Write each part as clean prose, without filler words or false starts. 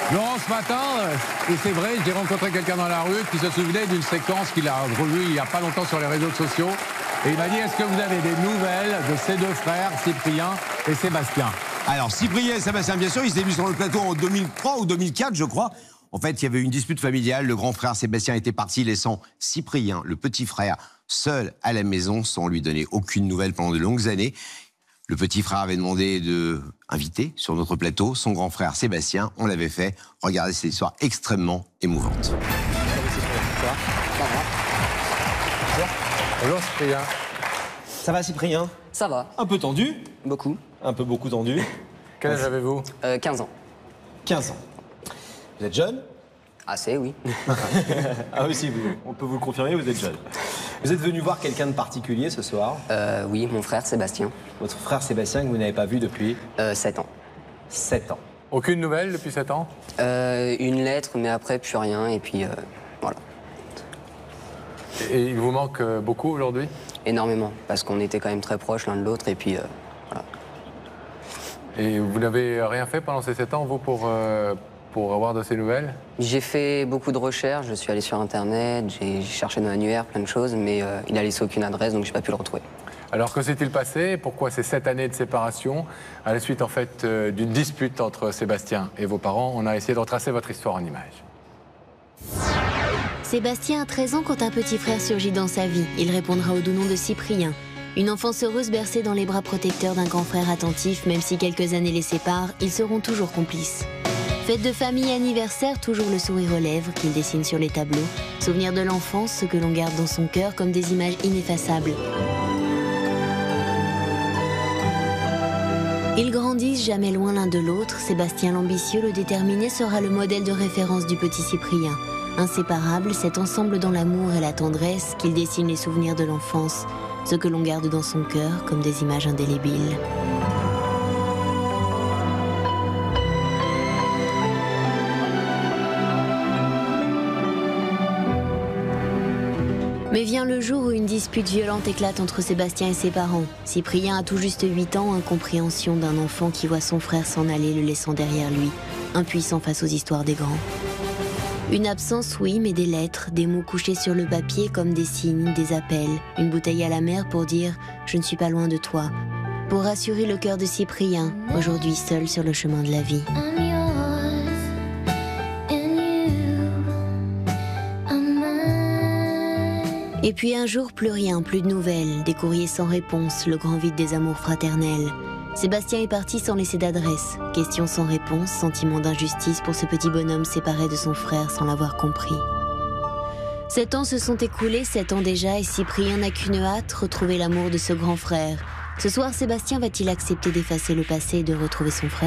Laurent, ce matin, et c'est vrai, j'ai rencontré quelqu'un dans la rue qui se souvenait d'une séquence qu'il a revue il n'y a pas longtemps sur les réseaux sociaux. Et il m'a dit, est-ce que vous avez des nouvelles de ces deux frères, Cyprien et Sébastien? Alors, Cyprien et Sébastien, bien sûr, ils s'étaient vus sur le plateau en 2003 ou 2004, je crois. En fait, il y avait une dispute familiale. Le grand frère Sébastien était parti, laissant Cyprien, le petit frère, seul à la maison, sans lui donner aucune nouvelle pendant de longues années. Le petit frère avait demandé d'inviter sur notre plateau son grand frère Sébastien. On l'avait fait. Regardez cette histoire extrêmement émouvante. Bonjour Cyprien. Ça va Cyprien? Ça va. Un peu tendu? Beaucoup. Un peu beaucoup tendu. Quel âge avez-vous? 15 ans. 15 ans. Vous êtes jeune? Assez, oui. Ah oui, si, on peut vous le confirmer, vous êtes jeune. Vous êtes venu voir quelqu'un de particulier ce soir? Oui, mon frère Sébastien. Votre frère Sébastien que vous n'avez pas vu depuis 7 ans. 7 ans. Aucune nouvelle depuis 7 ans? Une lettre, mais après, plus rien, et puis voilà. Et il vous manque beaucoup aujourd'hui? Énormément, parce qu'on était quand même très proches l'un de l'autre, et puis voilà. Et vous n'avez rien fait pendant ces 7 ans, vous, pour avoir de ces nouvelles? J'ai fait beaucoup de recherches, je suis allé sur Internet, j'ai cherché dans l'annuaire, plein de choses, mais il a laissé aucune adresse, donc j'ai pas pu le retrouver. Alors, que s'est-il passé? Pourquoi ces 7 années de séparation? À la suite, en fait, d'une dispute entre Sébastien et vos parents, on a essayé de retracer votre histoire en images. Sébastien a 13 ans quand un petit frère surgit dans sa vie. Il répondra au doux nom de Cyprien. Une enfance heureuse bercée dans les bras protecteurs d'un grand frère attentif, même si quelques années les séparent, ils seront toujours complices. Fête de famille et anniversaire, toujours le sourire aux lèvres qu'il dessine sur les tableaux. Souvenirs de l'enfance, ce que l'on garde dans son cœur comme des images ineffaçables. Ils grandissent jamais loin l'un de l'autre. Sébastien l'ambitieux, le déterminé, sera le modèle de référence du petit Cyprien. Inséparables, cet ensemble dans l'amour et la tendresse qu'il dessine les souvenirs de l'enfance, ce que l'on garde dans son cœur comme des images indélébiles. Mais vient le jour où une dispute violente éclate entre Sébastien et ses parents. Cyprien a tout juste 8 ans, incompréhension d'un enfant qui voit son frère s'en aller, le laissant derrière lui, impuissant face aux histoires des grands. Une absence, oui, mais des lettres, des mots couchés sur le papier comme des signes, des appels, une bouteille à la mer pour dire « je ne suis pas loin de toi », pour rassurer le cœur de Cyprien, aujourd'hui seul sur le chemin de la vie. Et puis un jour, plus rien, plus de nouvelles, des courriers sans réponse, le grand vide des amours fraternels. Sébastien est parti sans laisser d'adresse, questions sans réponse, sentiment d'injustice pour ce petit bonhomme séparé de son frère sans l'avoir compris. 7 ans se sont écoulés, 7 ans déjà, et Cyprien n'a qu'une hâte, retrouver l'amour de ce grand frère. Ce soir, Sébastien va-t-il accepter d'effacer le passé et de retrouver son frère ?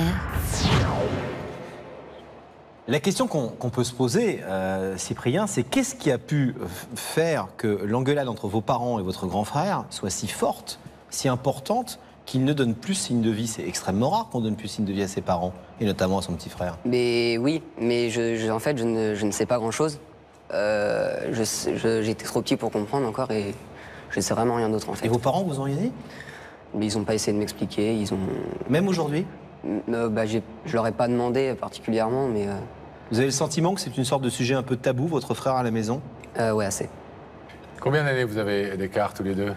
La question qu'on peut se poser, Cyprien, c'est qu'est-ce qui a pu faire que l'engueulade entre vos parents et votre grand frère soit si forte, si importante, qu'il ne donne plus signe de vie? C'est extrêmement rare qu'on donne plus signe de vie à ses parents, et notamment à son petit frère. Mais oui, mais en fait, je ne sais pas grand-chose. J'étais trop petit pour comprendre encore, et je ne sais vraiment rien d'autre, en fait. Et vos parents vous ont rien dit? Mais ils n'ont pas essayé de m'expliquer, ils ont... Même aujourd'hui? Je leur ai pas demandé particulièrement, mais... Vous avez le sentiment que c'est une sorte de sujet un peu tabou, votre frère à la maison? Ouais, assez. Combien d'années vous avez d'écart tous les deux?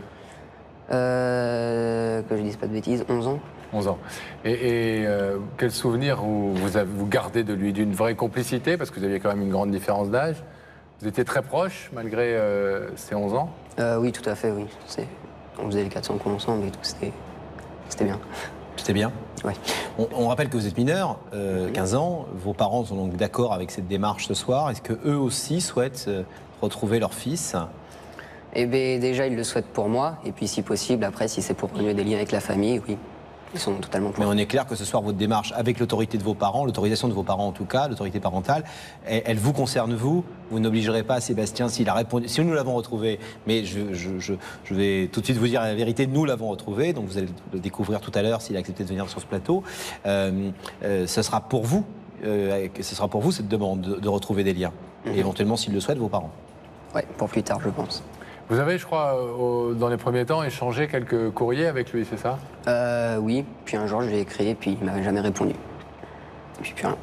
Que je dise pas de bêtises, 11 ans. 11 ans. Et quel souvenir vous gardez de lui? D'une vraie complicité, parce que vous aviez quand même une grande différence d'âge. Vous étiez très proches, malgré ces 11 ans? Oui, tout à fait, oui. On faisait les 400 coups ensemble et tout, c'était bien. C'était bien? Ouais. On rappelle que vous êtes mineur, 15 ans. Vos parents sont donc d'accord avec cette démarche ce soir. Est-ce qu'eux aussi souhaitent retrouver leur fils? Eh bien, déjà, ils le souhaitent pour moi. Et puis, si possible, après, si c'est pour renouer des liens avec la famille, oui. Ils sont totalement pour. Mais on est clair que ce soir, votre démarche avec l'autorité de vos parents, l'autorisation de vos parents en tout cas, l'autorité parentale, elle vous concerne vous. Vous n'obligerez pas Sébastien s'il a répondu. Si nous l'avons retrouvé, mais je vais tout de suite vous dire la vérité, nous l'avons retrouvé, donc vous allez le découvrir tout à l'heure s'il a accepté de venir sur ce plateau. Ce sera pour vous cette demande de retrouver des liens. Et éventuellement, s'il le souhaite, vos parents. Ouais, pour plus tard, je pense. Vous avez, je crois, dans les premiers temps, échangé quelques courriers avec lui, c'est ça? Oui, puis un jour je lui ai écrit et puis il m'avait jamais répondu. Et puis rien.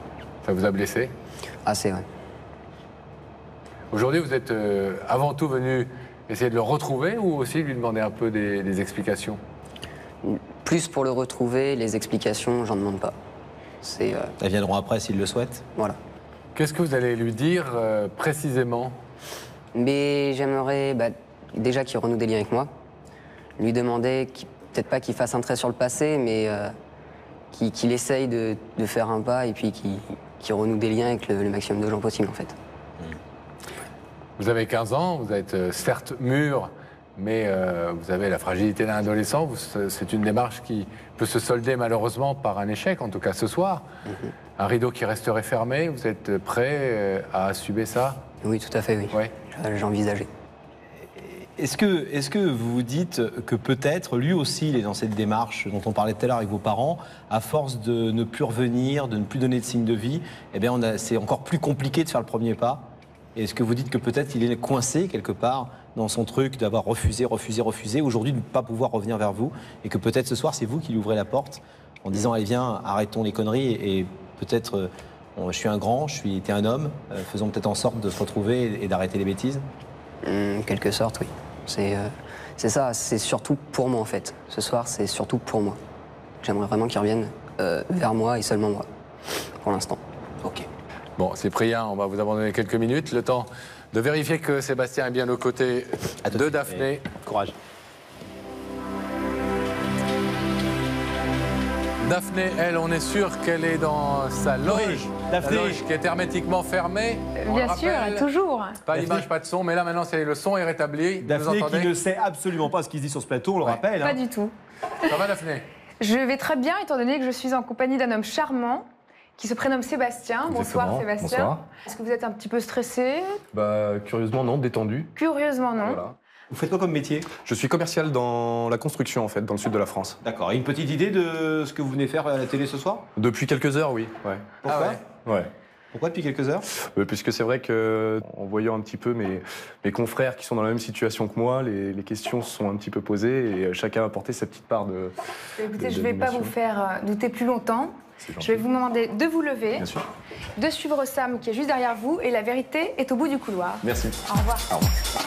Ça vous a blessé? Assez, ouais. Aujourd'hui, vous êtes avant tout venu essayer de le retrouver ou aussi lui demander un peu des explications? Plus pour le retrouver, les explications, j'en demande pas. C'est... Elles viendront après s'il le souhaite. voilà. Qu'est-ce que vous allez lui dire précisément? Mais j'aimerais déjà qu'il renoue des liens avec moi. Lui demander, peut-être pas qu'il fasse un trait sur le passé, mais qu'il essaye de faire un pas et puis qu'il renoue des liens avec le maximum de gens possible, en fait. Vous avez 15 ans, vous êtes certes mûr, mais vous avez la fragilité d'un adolescent. C'est une démarche qui peut se solder malheureusement par un échec, en tout cas ce soir. Un rideau qui resterait fermé, vous êtes prêt à assumer ça? Oui, tout à fait, oui. Ouais. J'ai envisagé. Est-ce que vous vous dites que peut-être, lui aussi, il est dans cette démarche dont on parlait tout à l'heure avec vos parents, à force de ne plus revenir, de ne plus donner de signe de vie, eh bien, c'est encore plus compliqué de faire le premier pas? Est-ce que vous dites que peut-être il est coincé quelque part dans son truc d'avoir refusé, aujourd'hui de ne pas pouvoir revenir vers vous, et que peut-être ce soir, c'est vous qui lui ouvrez la porte en disant, allez viens, arrêtons les conneries, et peut-être, je suis un grand, t'es un homme, faisons peut-être en sorte de se retrouver et d'arrêter les bêtises? Quelque sorte, oui. C'est ça, c'est surtout pour moi en fait. Ce soir, c'est surtout pour moi. J'aimerais vraiment qu'il revienne vers moi et seulement moi, pour l'instant. Ok. Bon, Cyprien, on va vous abandonner quelques minutes, le temps de vérifier que Sébastien est bien aux côtés de Daphné. Courage. Daphné, elle, on est sûr qu'elle est dans sa loge. Oui, Daphné. La loge qui est hermétiquement fermée. On Bien le sûr, rappelle. toujours. Pas Daphné. d'image, pas de son, mais là maintenant, le son est rétabli. Vous Daphné entendez qui ne sait absolument pas ce qu'il se dit sur ce plateau, on le Ouais. rappelle. Pas hein. du tout. Ça va, Daphné? Je vais très bien, étant donné que je suis en compagnie d'un homme charmant qui se prénomme Sébastien. Bonsoir Exactement. Sébastien. Bonsoir. Est-ce que vous êtes un petit peu stressé? Bah, curieusement, non, détendu. Curieusement, non. Voilà. Vous faites quoi comme métier? Je suis commercial dans la construction, en fait, dans le sud de la France. D'accord. Et une petite idée de ce que vous venez faire à la télé ce soir? Depuis quelques heures, oui. Ouais. Pourquoi? Ah ouais. Ouais. Pourquoi depuis quelques heures? Puisque c'est vrai que, en voyant un petit peu mes confrères qui sont dans la même situation que moi, les questions se sont un petit peu posées et chacun a apporté sa petite part de. Écoutez, je ne vais pas vous faire douter plus longtemps. C'est Je vais vous demander de vous lever, Bien sûr. de suivre Sam qui est juste derrière vous et la vérité est au bout du couloir. Merci. Au revoir. Au revoir.